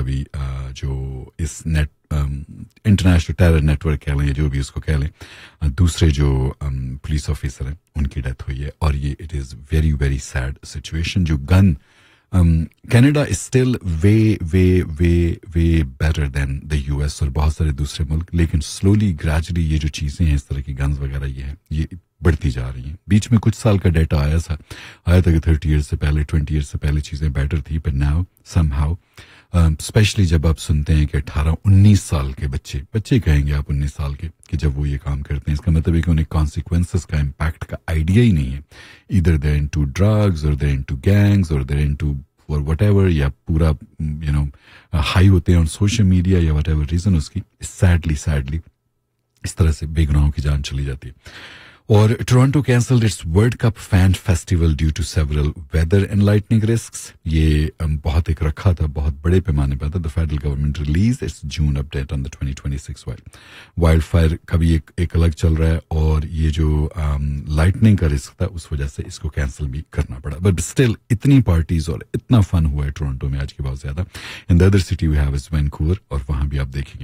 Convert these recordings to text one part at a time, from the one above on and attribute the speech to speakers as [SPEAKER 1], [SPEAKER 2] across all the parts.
[SPEAKER 1] भी जो इस इंटरनेशनल टेरर नेटवर्क कह लें, जो भी उसको कह लें, दूसरे जो पुलिस ऑफिसर हैं उनकी डेथ हुई है। और ये it is very very sad situation. जो gun Canada is still way way way way better than the US और बहुत सारे दूसरे मुल्क, लेकिन स्लोली ग्रेजुअली ये जो चीज़ें हैं, इस तरह की गन्स वगैरह ये बढ़ती जा रही हैं। बीच में कुछ साल का डेटा आया था कि 30 ईयर्स से पहले, 20 ईयर्स से पहले चीज़ें बेटर थी, पर नाउ समहाउ स्पेशली जब आप सुनते हैं कि 18-19 साल के बच्चे कहेंगे आप 19 साल के, कि जब वो ये काम करते हैं, इसका मतलब है कि उन्हें कॉन्सिक्वेंसेस का इम्पैक्ट का आइडिया ही नहीं है। इधर देयर इनटू ड्रग्स और देयर इनटू गैंग्स और देयर इनटू और व्हाटएवर, या पूरा हाई होते हैं ऑन सोशल मीडिया या व्हाटएवर रीजन उसकी, सैडली इस तरह से बेगुनाहों की जान चली जाती है। और Toronto cancelled it's world cup fan festival due to several weather and lightning risks. ये बहुत एक रखा था, बहुत बड़े पैमाने पर था। The federal government release it's June update on the 2026 wild fire का भी एक अलग चल रहा है, और ये जो लाइटनिंग का रिस्क था उस वजह से इसको कैंसिल भी करना पड़ा। बट स्टिल इतनी पार्टीज और इतना फन हुआ है टोरंटो में आज की बहुत ज्यादा। In the other city we have is Vancouver, और वहां भी आप देखेंगे।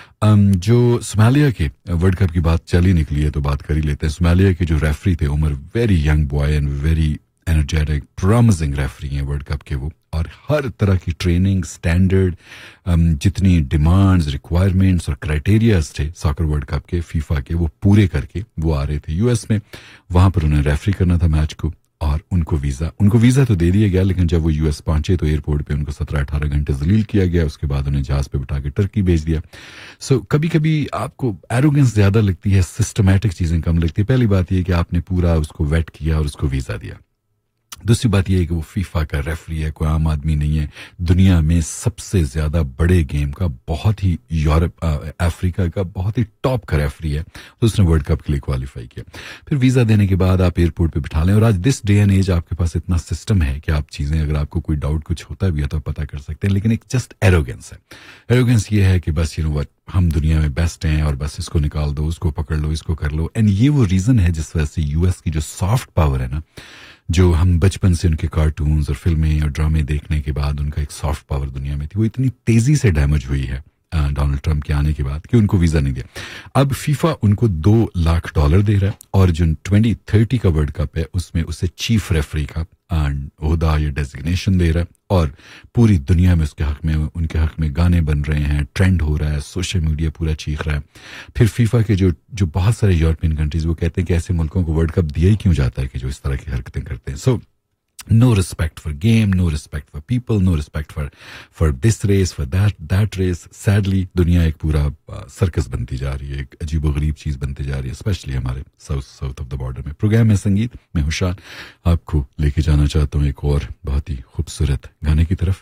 [SPEAKER 1] जो सोमालिया के वर्ल्ड कप की बात चली निकली है तो बात कर ही लेते हैं। सोमालिया के जो रेफरी थे Umar, very young boy and very energetic promising referee हैं वर्ल्ड कप के वो, और हर तरह की ट्रेनिंग स्टैंडर्ड, जितनी डिमांड्स, रिक्वायरमेंट्स और क्राइटेरियाज थे सॉकर वर्ल्ड कप के फीफा के, वो पूरे करके वो आ रहे थे यूएस में। वहां पर उन्हें रेफरी करना था मैच को, और उनको वीजा तो दे दिया गया, लेकिन जब वो यूएस पहुंचे तो एयरपोर्ट पे उनको 17-18 घंटे जलील किया गया। उसके बाद उन्हें जहाज पे बिठा के टर्की भेज दिया। सो कभी कभी आपको एरोगेंस ज्यादा लगती है, सिस्टमैटिक चीजें कम लगती है। पहली बात यह कि आपने पूरा उसको वेट किया और उसको वीजा दिया। दूसरी बात यह है कि वो फीफा का रेफरी है, कोई आम आदमी नहीं है। दुनिया में सबसे ज्यादा बड़े गेम का, बहुत ही यूरोप अफ्रीका का बहुत ही टॉप का रेफरी है, तो उसने वर्ल्ड कप के लिए क्वालिफाई किया। फिर वीजा देने के बाद आप एयरपोर्ट पे बिठा लें, और आज दिस डे एंड एज आपके पास इतना सिस्टम है कि आप चीजें, अगर आपको कोई डाउट कुछ होता भी है तो आप पता कर सकते हैं। लेकिन एक जस्ट एरोगेंस है। एरोगेंस ये है कि बस हम दुनिया में बेस्ट हैं और बस इसको निकाल दो, उसको पकड़ लो, इसको कर लो। एंड ये वो रीजन है जिस वजह से यूएस की जो सॉफ्ट पावर है ना, जो हम बचपन से उनके कार्टून्स और फिल्में और ड्रामे देखने के बाद उनका एक सॉफ्ट पावर दुनिया में थी, वो इतनी तेजी से डैमेज हुई है डोनाल्ड ट्रंप के आने के बाद कि उनको वीजा नहीं दिया। अब फीफा उनको $2 लाख दे रहा है, और जो 2030 का वर्ल्ड कप है उसमें उसे चीफ रेफरी का ओहदा या डेजिग्नेशन दे रहा है, और पूरी दुनिया में उनके हक में गाने बन रहे हैं, ट्रेंड हो रहा है, सोशल मीडिया पूरा चीख रहा है। फिर फीफा के जो बहुत सारे यूरोपियन कंट्रीज वो कहते हैं कि ऐसे मुल्कों को वर्ल्ड कप दिया ही क्यों जाता है कि जो इस तरह की हरकतें करते हैं। सो no respect for game, no respect for people, no respect for this race, for that race. Sadly, दुनिया एक पूरा सर्कस बनती जा रही है, एक अजीबोगरीब चीज बनती जा रही है, स्पेशली हमारे साउथ ऑफ द बॉर्डर में। प्रोग्राम है संगीत, मैं हुशान आपको लेके जाना चाहता हूँ एक और बहुत ही खूबसूरत गाने की तरफ।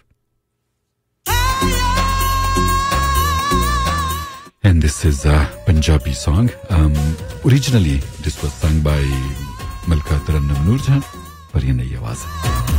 [SPEAKER 1] And this is a Punjabi song. Originally, this was sung by Malka Tarannum Noorjahan, पर ये नई आवाज है।